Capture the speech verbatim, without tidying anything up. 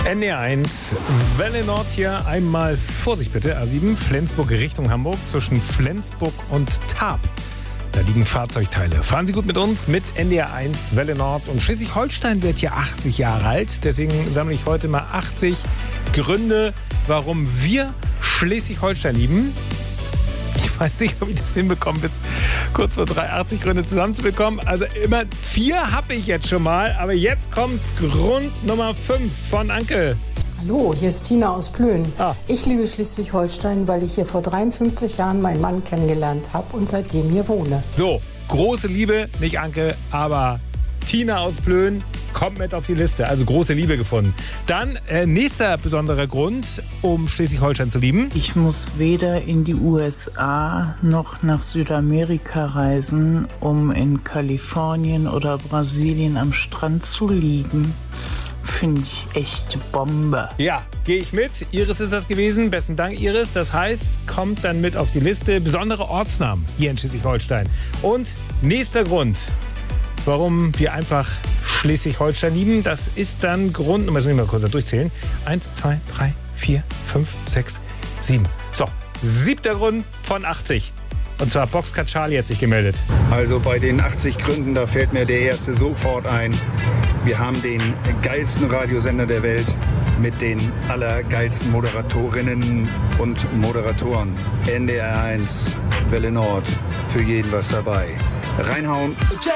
N D R eins, Welle Nord hier, einmal Vorsicht bitte, A sieben, Flensburg Richtung Hamburg, zwischen Flensburg und Tarp. Da liegen Fahrzeugteile. Fahren Sie gut mit uns, mit N D R eins, Welle Nord. Und Schleswig-Holstein wird hier achtzig Jahre alt. Deswegen sammle ich heute mal achtzig Gründe, warum wir Schleswig-Holstein lieben. Ich weiß nicht, ob ich das hinbekomme, bis kurz vor drei, achtzig Gründe zusammenzubekommen. Also immer vier habe ich jetzt schon mal. Aber jetzt kommt Grund Nummer fünf von Anke. Hallo, hier ist Tina aus Plön. Ah. Ich liebe Schleswig-Holstein, weil ich hier vor dreiundfünfzig Jahren meinen Mann kennengelernt habe und seitdem hier wohne. So, große Liebe, nicht Anke, aber Tina aus Plön kommt mit auf die Liste. Also große Liebe gefunden. Dann äh, nächster besonderer Grund, um Schleswig-Holstein zu lieben. Ich muss weder in die U S A noch nach Südamerika reisen, um in Kalifornien oder Brasilien am Strand zu liegen. Finde ich echte Bombe. Ja, gehe ich mit. Iris ist das gewesen. Besten Dank, Iris. Das heißt, kommt dann mit auf die Liste. Besondere Ortsnamen hier in Schleswig-Holstein. Und nächster Grund, warum wir einfach Schleswig-Holstein lieben, das ist dann Grund, Nummer, müssen wir mal kurz durchzählen. Eins, zwei, drei, vier, fünf, sechs, sieben. So, siebter Grund von achtzig. Und zwar Boxcat Charlie hat sich gemeldet. Also bei den achtzig Gründen, da fällt mir der erste sofort ein. Wir haben den geilsten Radiosender der Welt mit den allergeilsten Moderatorinnen und Moderatoren. N D R eins, Welle Nord, für jeden was dabei. Reinhauen.